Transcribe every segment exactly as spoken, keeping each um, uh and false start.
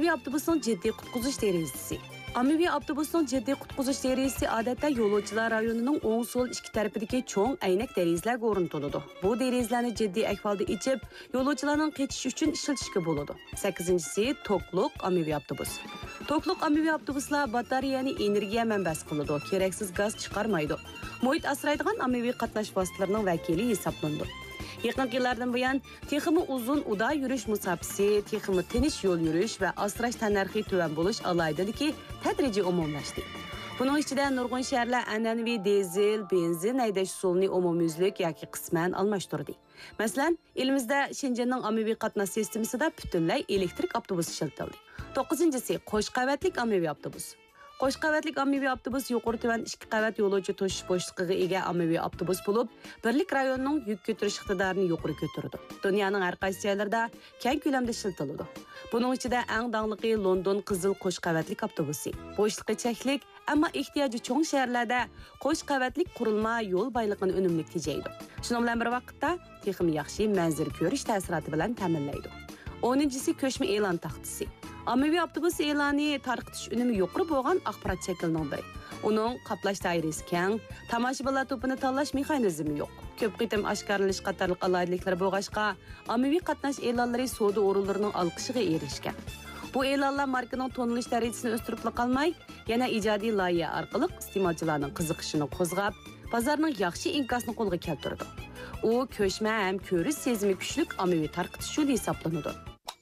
Ommaviy avtobusning jiddiy qutqizish derazasi. Ommaviy avtobusning jiddiy qutqizish derazasi odatda yo'lovchilar rayonining o'ng so'l ikki tarafidagi cho'ng aynak derazalarga o'rnatiladi. Bu derazalarni jiddiy ahvolda ichib, yo'lovchilarning qechish uchun ishlatishga bo'ladi. sakkizinchisi Tokluq ommaviy avtobus. Tokluq ommaviy avtobuslar batareyani energiya manbasi qiladi, keraksiz gaz chiqarmaydi. Muhit asraydigan ommaviy qatnash vositalarining vakili hisoblanadi. Yaqin yillardan buyon texmi uzun uda yurish musofasi, texmi tinish yo'l yurish va asrash tannarxi tuvan bo'lish alayidaligi tadrijiy umumlashdi. Buning ichida nurg'un shaharlar an'anaviy dizel, benzin haydash usulini umumyuzlik yoki qisman almashtirdi. Masalan, elimizda Shinjanning ommaviy qatnash sistemasida butunlay elektrik avtobus ishlatildi. to'qqizinchisi Qo'sh qavatlik ommaviy avtobus. Qo'sh qavatlik ommaviy avtobus yuqori tuvan ikki qavat yo'lovchi toshish bo'shligiga ega ommaviy avtobus bo'lib, birlik rayonining yuk ko'tarish iqtidorini yuqori ko'taradi. Dunyoning har qaysi joylarida keng ko'lamda ishlatiladi. Buning ichida eng dangliqi London qizil qo'sh qavatlik avtobusi. Bo'shliqi cheklik, ammo ehtiyoji cho'ng shaharlarda qo'sh qavatlik qurilma yo'l boyligini unumli tejaydi. Shuning bilan bir vaqtda texim yaxshi manzar ko'rish ta'siroti bilan ta'minlaydi. o'ninchisi Ko'chma e'lon taxtasi. Ommaviy avtobus e'loni tarqitish unumi yuqori bo'lgan axborot shaklining biri. Uning qaplash doirasi keng, tomoshabinlar to'pini tanlash mexanizmi yo'q. Ko'p qitim oshkorlanish qatorliq alohidliklar bo'lg'achqa, ommaviy qatnash e'lonlari savdo o'rinlarining olqishiga erishgan. Bu e'lonlar markaning tonilish darajasini o'stirib qolmay, yana ijodiy loyiha orqali iste'molchilarning qiziqishini qo'zg'ab, bozorning yaxshi inkosini qo'lga keltirdi. U ko'chma ham ko'rish sezimi kuchli ommaviy tarqitish yo'li hisoblanadi.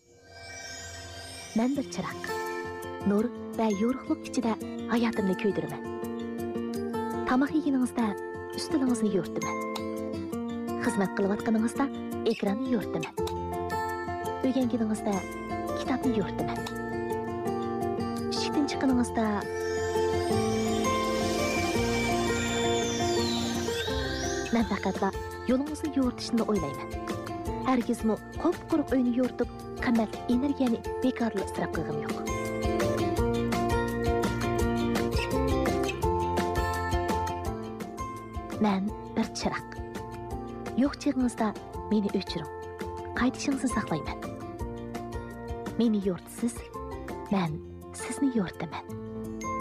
Men bir chiroq. Nur va yorug'lik ichida hayotimni ko'ydiraman. Tamoq yeganingizda ustilingizni yo'rtaman. Xizmat qilayotganingizda ekranni yo'rtaman. O'rganganingizda kitobni yo'rtaman. Ishdan chiqqaningizda men faqatla yo'lingizni yo'rtishni o'ylayman. Hargizmi qop-quruq uyni yo'rtib qimmatli energiyani bekorli isrof qilgim yo'q. Men bir chiroq. Yo'q chig'ingizda meni o'chiring. Qaytishingizni saqlayman. Meni yo'rtisiz, men sizni yo'rtaman.